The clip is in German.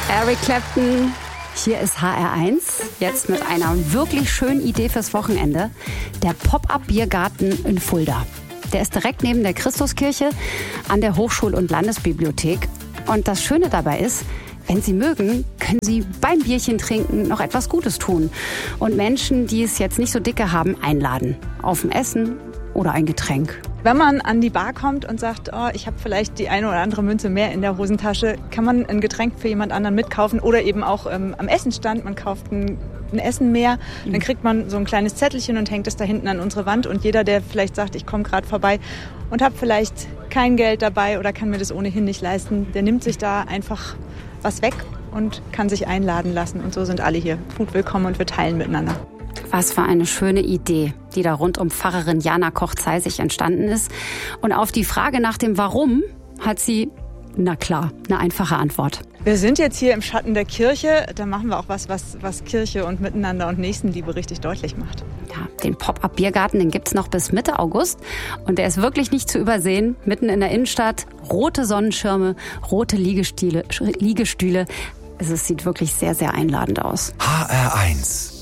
Eric Clapton, hier ist HR1, jetzt mit einer wirklich schönen Idee fürs Wochenende. Der Pop-up-Biergarten in Fulda. Der ist direkt neben der Christuskirche an der Hochschul- und Landesbibliothek. Und das Schöne dabei ist, wenn Sie mögen, können Sie beim Bierchen trinken noch etwas Gutes tun. Und Menschen, die es jetzt nicht so dicke haben, einladen. Auf ein Essen oder ein Getränk. Wenn man an die Bar kommt und sagt, oh, ich habe vielleicht die eine oder andere Münze mehr in der Hosentasche, kann man ein Getränk für jemand anderen mitkaufen oder eben auch am Essenstand. Man kauft ein Essen mehr, dann kriegt man so ein kleines Zettelchen und hängt es da hinten an unsere Wand. Und jeder, der vielleicht sagt, ich komme gerade vorbei und habe vielleicht kein Geld dabei oder kann mir das ohnehin nicht leisten, der nimmt sich da einfach was weg und kann sich einladen lassen. Und so sind alle hier gut willkommen und wir teilen miteinander. Was für eine schöne Idee, die da rund um Pfarrerin Jana Koch-Zeisig entstanden ist. Und auf die Frage nach dem Warum hat sie, na klar, eine einfache Antwort. Wir sind jetzt hier im Schatten der Kirche. Da machen wir auch was Kirche und Miteinander und Nächstenliebe richtig deutlich macht. Ja, den Pop-up-Biergarten, den gibt's noch bis Mitte August. Und der ist wirklich nicht zu übersehen. Mitten in der Innenstadt, rote Sonnenschirme, rote Liegestühle. Es sieht wirklich sehr, sehr einladend aus. HR1